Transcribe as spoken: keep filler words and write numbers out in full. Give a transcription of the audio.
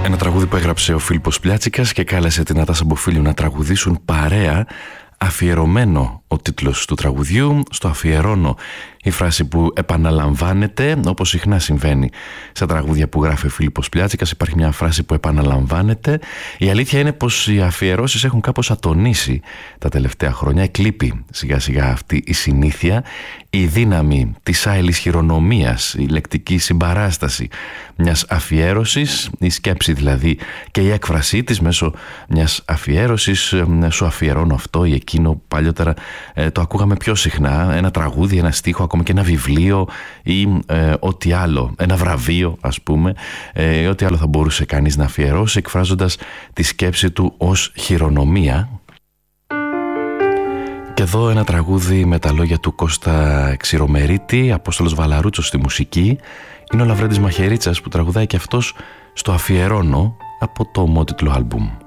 Ένα τραγούδι που έγραψε ο Φίλιππος Πλιάτσικας και κάλεσε την Νατάσα Μποφίλιου να τραγουδήσουν παρέα. Αφιερωμένο ο τίτλος του τραγουδιού, στο αφιερώνω η φράση που επαναλαμβάνεται, όπως συχνά συμβαίνει στα τραγούδια που γράφει ο Φίλιππος Πλιάτσικας. Υπάρχει μια φράση που επαναλαμβάνεται. Η αλήθεια είναι πως οι αφιερώσεις έχουν κάπως ατονίσει τα τελευταία χρόνια. Εκλείπει σιγά σιγά αυτή η συνήθεια, η δύναμη της άειλης χειρονομίας, η λεκτική συμπαράσταση μιας αφιέρωσης, η σκέψη δηλαδή και η έκφρασή της μέσω μιας αφιέρωσης. Σου αφιερώνω αυτό ή εκείνο. Παλιότερα ε, το ακούγαμε πιο συχνά, ένα τραγούδι, ένα στίχο, ακόμα και ένα βιβλίο ή ε, ό,τι άλλο, ένα βραβείο ας πούμε, ε, ό,τι άλλο θα μπορούσε κανείς να αφιερώσει εκφράζοντας τη σκέψη του ως χειρονομία. Και εδώ ένα τραγούδι με τα λόγια του Κώστα Ξηρομερίτη, Απόστολος Βαλαρούτσος στη μουσική. Είναι ο Λαβρέντης Μαχαιρίτσας που τραγουδάει και αυτός στο αφιερώνω από το ομότιτλο άλμπουμ.